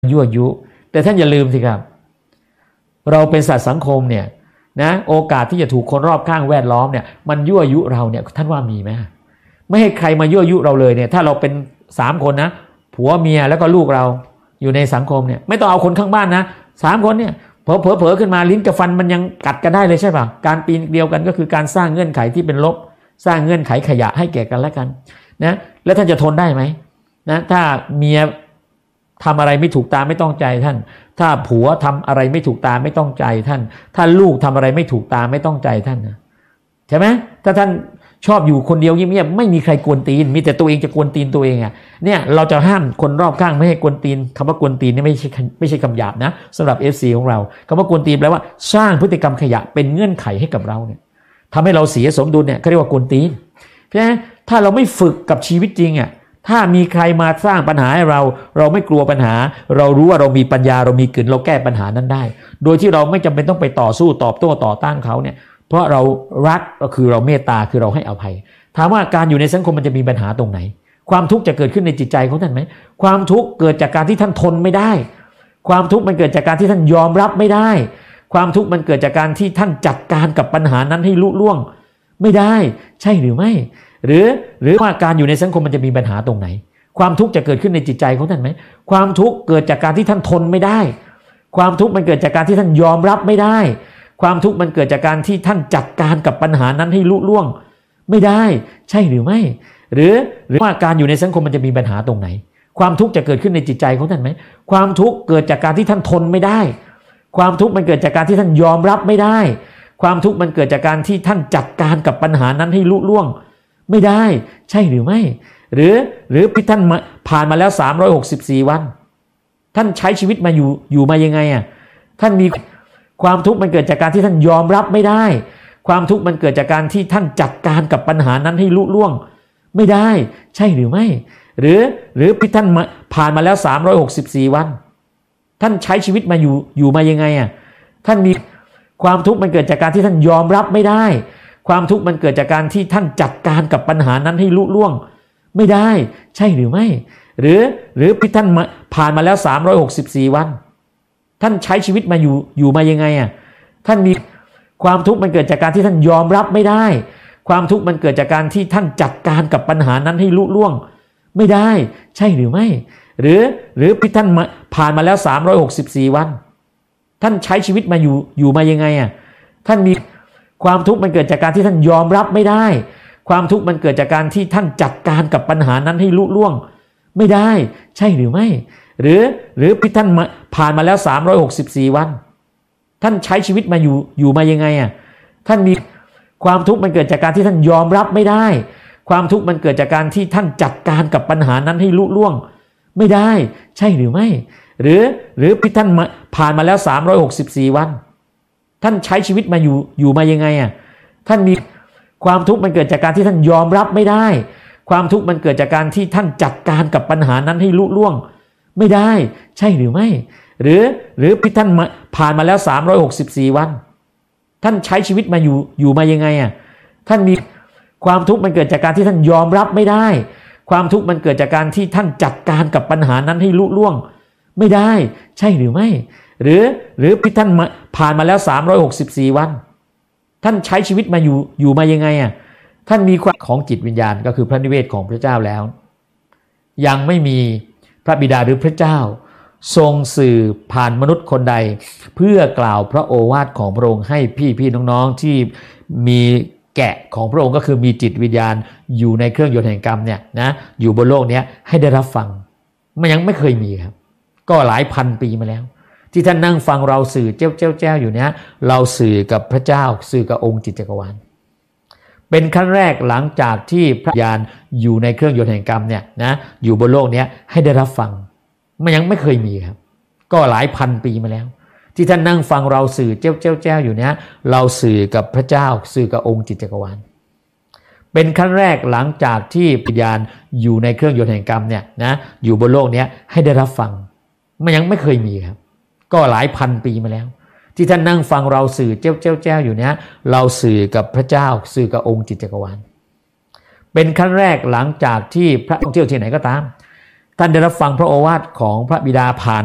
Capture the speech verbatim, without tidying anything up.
ยั่วยุแต่ท่านอย่าลืมสิครับเราเป็นสัตว์สังคมเนี่ยนะโอกาสที่จะถูกคนรอบข้างแวดล้อมเนี่ยมันยั่วยุเราเนี่ยท่านว่ามีไหมไม่ให้ใครมายั่วยุเราเลยเนี่ยถ้าเราเป็นสามคนนะผัวเมียแล้วก็ลูกเราอยู่ในสังคมเนี่ยไม่ต้องเอาคนข้างบ้านนะสามคนเนี่ยเผลอเผลอเผลอขึ้นมาลิ้นกับฟันมันยังกัดกันได้เลยใช่ป่ะการปีนเดียวกันก็คือการสร้างเงื่อนไขที่เป็นลบสร้างเงื่อนไขขยะให้แก่กันและกันนะแล้วท่านจะทนได้ไหมนะถ้าเมียทำอะไรไม่ถูกตามไม่ต้องใจท่านถ้าผัวทำอะไรไม่ถูกตามไม่ต้องใจท่านถ้าลูกทำอะไรไม่ถูกตามไม่ต้องใจท่านนะใช่ไหมถ้าท่านชอบอยู่คนเดียวเงียบๆไม่มีใครกวนตีนมีแต่ตัวเองจะกวนตีนตัวเองอ่ะเนี่ยเราจะห้ามคนรอบข้างไม่ให้กวนตีนคำว่ากวนตีนนี่ไม่ใช่ไม่ใช่คำหยาบนะสำหรับ เอฟ ซี ของเราคำว่ากวนตีนแปลว่าสร้างพฤติกรรมขยะเป็นเงื่อนไขให้กับเราเนี่ยทำให้เราเสียสมดุลเนี่ยเขาเรียกว่ากวนตีนเพราะฉะนั้นถ้าเราไม่ฝึกกับชีวิตจริงอ่ะถ้ามีใครมาสร้างปัญหาให้เราเราไม่กลัวปัญหาเรารู้ว่าเรามีปัญญาเรามีกึ่นเราแก้ปัญหานั้นได้โดยที่เราไม่จำเป็นต้องไปต่อสู้ตอบโต้ต่อต้านเขาเนี่ยเพราะเรารักก็คือเราเมตตาคือเราให้อภัยถามว่าการอยู่ในสังคมมันจะมีปัญหาตรงไหนความทุกข์จะเกิดขึ้นในจิตใจของท่านไหมความทุกข์เกิดจากการที่ท่านทนไม่ได้ความทุกข์มันเกิดจากการที่ท่านยอมรับไม่ได้ความทุกข์มันเกิดจากการที่ท่านจัดการกับปัญหานั้นให้ลุล่วงไม่ได้ใช่หรือไม่หรือหรือว่าการอยู่ในสังคมมันจะมีปัญหาตรงไหนความทุกข์จะเกิดขึ้นในจิตใจของท่านไหมความทุกข์เกิดจากการที่ท่านทนไม่ได้ความทุกข์มันเกิดจากการที่ท่านยอมรับไม่ได้ความทุกข์มันเกิดจากการที่ท่านจัดการกับปัญหานั้นให้ลุล่วงไม่ได้ใช่หรือไม่หรือหรือว่าการอยู่ในสังคมมันจะมีปัญหาตรงไหนความทุกข์จะเกิดขึ้นในจิตใจของท่านไหมความทุกข์เกิดจากการที่ท่านทนไม่ได้ความทุกข์มันเกิดจากการที่ท่านยอมรับไม่ได้ความทุกข์มันเกิดจากการที่ท่านจัดการกับปัญหานั้นให้ลุล่วงไม่ได้ใช่หรือไม่หรือหรือที่ท่านผ่านมาแล้วสามร้อยหกสิบสี่วันท่านใช้ชีวิตมาอยู่อยู่มายังไงอ่ะท่านมีความทุกข์มันเกิดจากการที่ท่านยอมรับไม่ได้ความทุกข์มันเกิดจากการที่ท่านจัดการกับปัญหานั้นให้ลุล่วงไม่ได้ใช่หรือไม่หรือหรือที่ท่านผ่านมาแล้วสามร้อยหกสิบสี่วันท่านใช้ชีวิตมาอยู่อยู่มายังไงอ่ะท่านมีความทุกข์มันเกิดจากการที่ท่านยอมรับไม่ได้ความทุกข์มันเกิดจากการที่ท่านจัดการกับปัญหานั้นให้ลุล่วงไม่ได้ใช่หรือไม่หรือหรือที่ท่านผ่านมาแล้วสามร้อยหกสิบสี่วันท่านใช้ชีวิตมาอยู่อยู่มายังไงอ่ะท่านมีความทุกข์มันเกิดจากการที่ท่านยอมรับไม่ได้ความทุกข์มันเกิดจากการที่ท่านจัดการกับปัญหานั้นให้ลุล่วงไม่ได้ใช่หรือไม่หรือหรือที่ท่านผ่านมาแล้วสามร้อยหกสิบสี่วันท่านใช้ชีวิตมาอยู่อยู่มายังไงอ่ะท่านมีความทุกข์มันเกิดจากการที่ท่านยอมรับไม่ได้ความทุกข์มันเกิดจากการที่ท่านจัดการกับปัญหานั้นให้ลุล่วงไม่ได้ใช่หรือไม่หรือหรือที่ท่านผ่านมาแล้วสามร้อยหกสิบสี่วันท่านใช้ชีวิตมาอยู่อยู่มายังไงอ่ะท่านมีความทุกข์มันเกิดจากการที่ท่านยอมรับไม่ได้ความทุกข์มันเกิดจากการที่ท่านจัดการกับปัญหานั้นให้ลุล่วงไม่ได้ใช่หรือไม่หรือหรือที่ท่านผ่านมาแล้วสามร้อยหกสิบสี่วันท่านใช้ชีวิตมาอยู่อยู่มายังไงอ่ะท่านมีความทุกข์มันเกิดจากการที่ท่านยอมรับไม่ได้ความทุกข์มันเกิดจากการที่ท่านจัดการกับปัญหานั้นให้ลุล่วงไม่ได้ใช่หรือไม่หรือหรือที่ท่านผ่านมาแล้วสามร้อยหกสิบสี่วันท่านใช้ชีวิตมาอยู่อยู่มายังไงอ่ะท่านมีความทุกข์มันเกิดจากการที่ท่านยอมรับไม่ได้ความทุกข์มันเกิดจากการที่ท่านจัดการกับปัญหานั้นให้ลุล่วงไม่ได้ใช่หรือไม่หรือหรือที่ท่านผ่านมาแล้วสามร้อยหกสิบสี่วันท่านใช้ชีวิตมาอยู่อยู่มายังไงอ่ะท่านมีความของจิตวิญญาณก็คือพระนิเวศของพระเจ้าแล้วยังไม่มีพระบิดาหรือพระเจ้าทรงสื่อผ่านมนุษย์คนใดเพื่อกล่าวพระโอวาทของพระองค์ให้พี่พี่น้องๆที่มีแกะของพระองค์ก็คือมีจิตวิญญาณอยู่ในเครื่องยนต์แห่งกรรมเนี่ยนะอยู่บนโลกนี้ให้ได้รับฟังมันยังไม่เคยมีครับก็หลายพันปีมาแล้วที่ท่านนั่งฟังเราสื่อเจ้าเจ้าเจ้าอยู่เนี้ยเราสื่อกับพระเจ้าสื่อกับองค์จิตจักรวาลเป็นครั้งแรกหลังจากที่พระญาณอยู่ในเครื่องยนต์แห่งกรรมเนี่ยนะอยู่บนโลกนี้ให้ได้รับฟังมันยังไม่เคยมีครับก็หลายพันปีมาแล้วที่ท่านนั่งฟังเราสื่อเจ้าเจ้าเจ้าอยู่เนี้ยเราสื่อกับพระเจ้าสื่อกับองค์จิตจักรวาลเป็นครั้งแรกหลังจากที่พระญาณอยู่ในเครื่องยนต์แห่งกรรมเนี่ยนะอยู่บนโลกนี้ให้ได้รับฟังมันยังไม่เคยมีครับก็หลายพันปีมาแล้วที่ท่านนั่งฟังเราสื่อเจ้าเจ้าเจ้าอยู่เนี้ยเราสื่อกับพระเจ้าสื่อกับองค์จิตจักรวาลเป็นครั้งแรกหลังจากที่พระท่องเที่ยวที่ไหนก็ตามท่านได้รับฟังพระโอวาทของพระบิดาผ่าน